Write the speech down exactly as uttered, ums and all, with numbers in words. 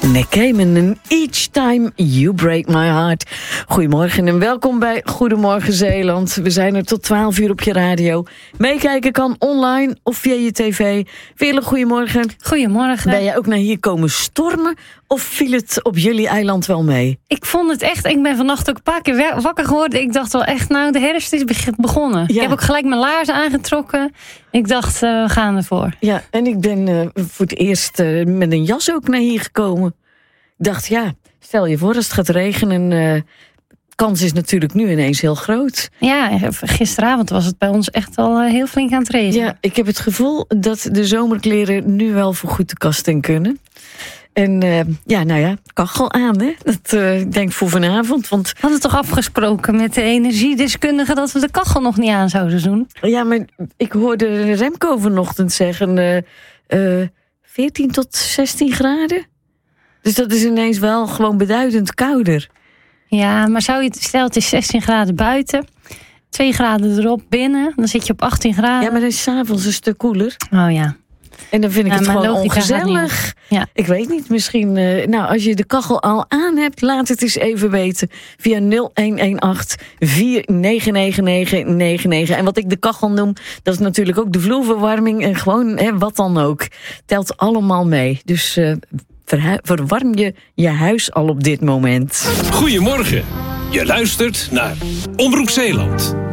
Nick Cayman en Each Time You Break My Heart. Goedemorgen en welkom bij Goedemorgen Zeeland. We zijn er tot twaalf uur op je radio. Meekijken kan online of via je tv. Veerle, goedemorgen. Goedemorgen. Ben jij ook naar hier komen stormen of viel het op jullie eiland wel mee? Ik vond het echt, ik ben vannacht ook een paar keer wakker geworden. Ik dacht wel echt, nou de herfst is begonnen. Ja. Ik heb ook gelijk mijn laarzen aangetrokken. Ik dacht, uh, we gaan ervoor. Ja, en ik ben uh, voor het eerst uh, met een jas ook naar hier gekomen. Ik dacht, ja, stel je voor als het gaat regenen. Uh, kans is natuurlijk nu ineens heel groot. Ja, gisteravond was het bij ons echt al uh, heel flink aan het regenen. Ja, ik heb het gevoel dat de zomerkleren nu wel voor goed de kast in kunnen. En uh, ja, nou ja, kachel aan, hè? Dat uh, ik denk voor vanavond. Want we hadden toch afgesproken met de energiedeskundige dat we de kachel nog niet aan zouden doen? Ja, maar ik hoorde Remco vanochtend zeggen uh, uh, veertien tot zestien graden. Dus dat is ineens wel gewoon beduidend kouder. Ja, maar zou je, stel het is zestien graden buiten, twee graden erop binnen, dan zit je op achttien graden. Ja, maar dan is 's avonds een stuk koeler. Oh ja. En dan vind ik ja, het gewoon ongezellig. Ja. Ik weet niet, misschien... Uh, nou, als je de kachel al aan hebt, laat het eens even weten. Via nul een een acht vier negen negen negen negen negen. En wat ik de kachel noem, dat is natuurlijk ook de vloerverwarming. En gewoon, hè, wat dan ook. Telt allemaal mee. Dus uh, verhu- verwarm je je huis al op dit moment. Goedemorgen. Je luistert naar Omroep Zeeland.